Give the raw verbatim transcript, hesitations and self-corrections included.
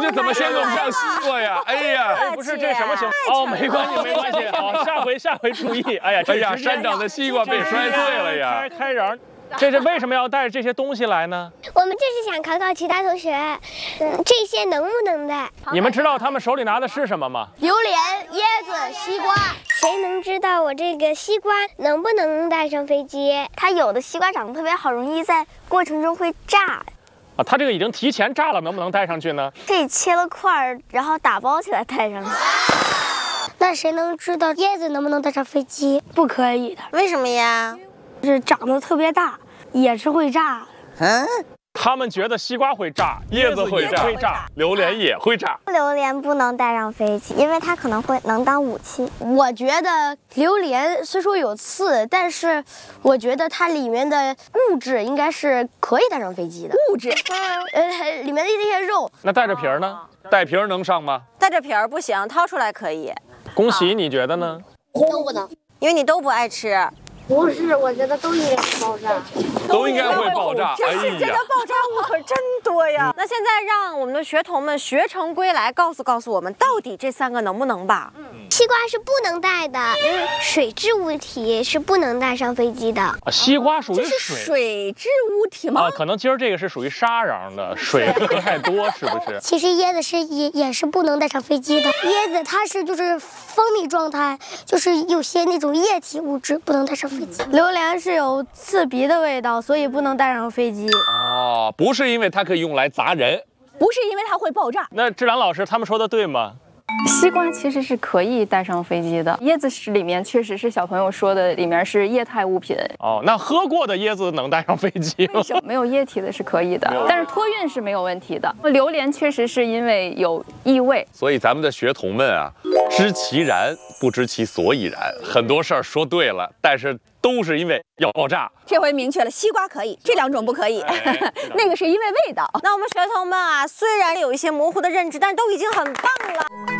这怎么先弄上西瓜呀？哎呀， 哎，不是这什么情况？哦，没关系，没关系。好，下回下回注意。哎呀， 哎呀，山长的西瓜被摔碎了呀！ 开开瓤。 这是为什么要带着这些东西来呢？ 我们就是想考考其他同学，嗯，这些能不能带？ 你们知道他们手里拿的是什么吗？ 榴莲、椰子、西瓜。 谁能知道我这个西瓜能不能带上飞机？ 它有的西瓜长得特别好，容易在过程中会炸。 啊，它这个已经提前炸了，能不能带上去呢？ 可以切了块儿，然后打包起来带上去。 那谁能知道椰子能不能带上飞机？ 不可以的。 为什么呀？ 是长得特别大，也是会炸。 嗯， 他们觉得西瓜会炸，椰子会炸，会炸，榴莲也会炸。 榴莲不能带上飞机，因为它可能会能当武器。 我觉得榴莲虽说有刺，但是我觉得它里面的物质应该是可以带上飞机的。 物质， 呃，里面的那些肉。 那带着皮儿呢？ 带皮儿能上吗？ 带着皮儿不行，掏出来可以。 恭喜，你觉得呢？ 都不能， 因为你都不爱吃。 不是，我觉得都应该爆炸， 都应该会爆炸。哎呀， 爆炸物可真多呀！那现在让我们的学童们学成归来，告诉告诉我们，到底这三个能不能吧？ 西瓜是不能带的，嗯，水质物体是不能带上飞机的。 啊，西瓜属于这是水水质物体吗？ 啊，可能今儿这个是属于沙瓤的，水喝太多，是不是？ 其实椰子是也也是不能带上飞机的。椰子它是就是蜂蜜状态，就是有些那种液体物质不能带上飞机。 榴莲是有刺鼻的味道，所以不能带上飞机。 哦，不是因为它可以用来砸人， 不是因为它会爆炸。 那志良老师他们说的对吗？ 西瓜其实是可以带上飞机的，椰子是里面确实是小朋友说的，里面是液态物品。 哦，那喝过的椰子能带上飞机吗？ 没有液体的是可以的，但是托运是没有问题的。榴莲确实是因为有异味， 所以咱们的学童们啊，知其然不知其所以然，很多事儿说对了，但是都是因为要爆炸。 这回明确了，西瓜可以，这两种不可以。哎、那个是因为味道。那我们学童们啊，虽然有一些模糊的认知，但都已经很棒了。